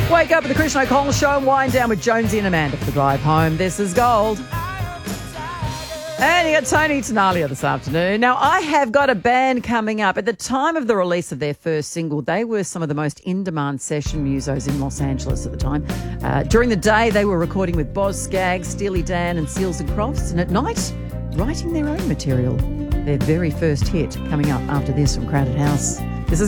Wake up with the Christian O'Connell Show and wind down with Jonesy and Amanda for the drive home. This is Gold. And you got Tony Tenalia this afternoon. Now, I have got a band coming up. At the time of the release of their first single, they were some of the most in-demand session musos in Los Angeles at the time. During the day, they were recording with Boz Scaggs, Steely Dan and Seals and Crofts. And at night, writing their own material. Their very first hit coming up after this from Crowded House.